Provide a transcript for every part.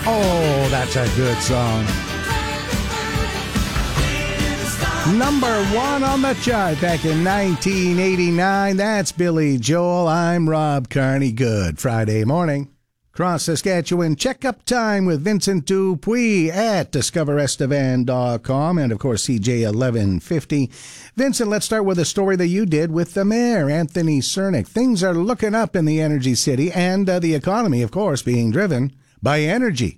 Oh, that's a good song. Number 1 on the chart back in 1989. That's Billy Joel. I'm Rob Carney. Good Friday morning. Across Saskatchewan, checkup time with Vincent Dupuis at discoverestevan.com and, of course, CJ 1150. Vincent, let's start with a story that you did with the mayor, Anthony Cernick. Things are looking up in the Energy City and the economy, of course, being driven by energy.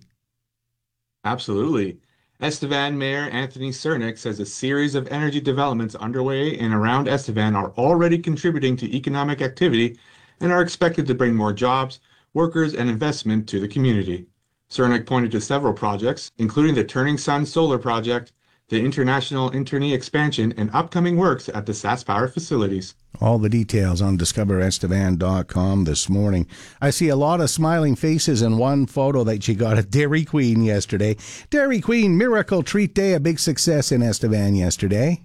Absolutely. Estevan Mayor Anthony Cernick says a series of energy developments underway and around Estevan are already contributing to economic activity and are expected to bring more jobs, workers, and investment to the community. Cernick pointed to several projects, including the Turning Sun Solar Project, the International Internee expansion, and upcoming works at the SaskPower facilities. All the details on discoverestevan.com this morning. I see a lot of smiling faces in one photo that you got at Dairy Queen yesterday. Dairy Queen Miracle Treat Day, a big success in Estevan yesterday.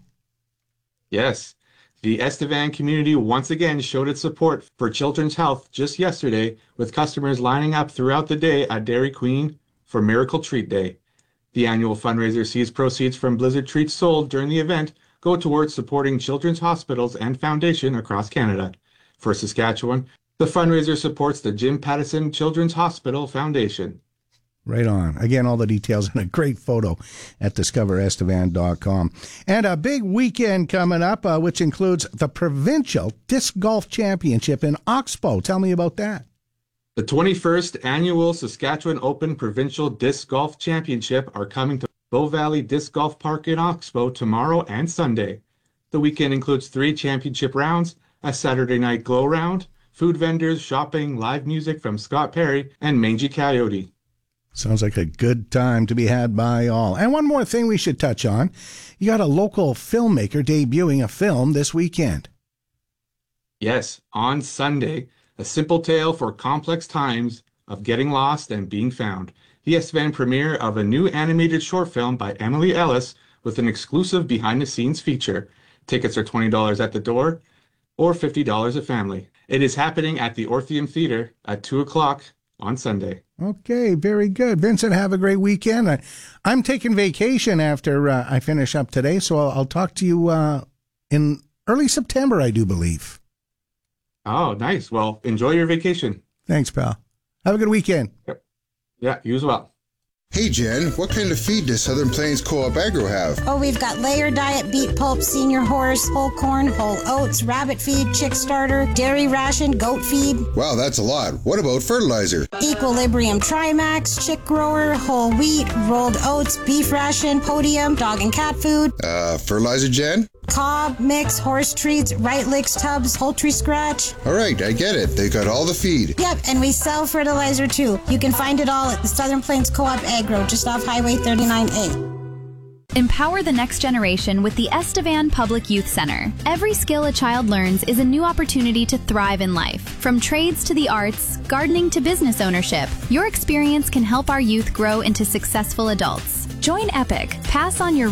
Yes. The Estevan community once again showed its support for children's health just yesterday, with customers lining up throughout the day at Dairy Queen for Miracle Treat Day. The annual fundraiser sees proceeds from Blizzard treats sold during the event go towards supporting children's hospitals and foundation across Canada. For Saskatchewan, the fundraiser supports the Jim Pattison Children's Hospital Foundation. Right on. Again, all the details and a great photo at discoverestevan.com. And a big weekend coming up, which includes the Provincial Disc Golf Championship in Oxbow. Tell me about that. The 21st Annual Saskatchewan Open Provincial Disc Golf Championship are coming to Bow Valley Disc Golf Park in Oxbow tomorrow and Sunday. The weekend includes 3 championship rounds, a Saturday night glow round, food vendors, shopping, live music from Scott Perry, and Mangy Coyote. Sounds like a good time to be had by all. And one more thing we should touch on. You got a local filmmaker debuting a film this weekend. Yes, on Sunday, A Simple Tale for Complex Times of Getting Lost and Being Found. The Estevan premiere of a new animated short film by Emily Ellis with an exclusive behind-the-scenes feature. Tickets are $20 at the door or $50 a family. It is happening at the Orpheum Theatre at 2 o'clock on Sunday. Okay, very good. Vincent, have a great weekend. I'm taking vacation after I finish up today, so I'll talk to you in early September, I do believe. Oh, nice. Well, enjoy your vacation. Thanks, pal. Have a good weekend. Yep. Yeah, you as well. Hey Jen, what kind of feed does Southern Plains Co-op Agro have? Oh, we've got layer diet, beet pulp, senior horse, whole corn, whole oats, rabbit feed, chick starter, dairy ration, goat feed. Wow, that's a lot. What about fertilizer? Equilibrium Trimax, chick grower, whole wheat, rolled oats, beef ration, podium, dog and cat food. Fertilizer, Jen? Cob, mix, horse treats, right licks tubs, poultry scratch. All right, I get it. They got all the feed. Yep, and we sell fertilizer too. You can find it all at the Southern Plains Co-op Agro, just off Highway 39A. Empower the next generation with the Estevan Public Youth Center. Every skill a child learns is a new opportunity to thrive in life. From trades to the arts, gardening to business ownership, your experience can help our youth grow into successful adults. Join EPIC. Pass on your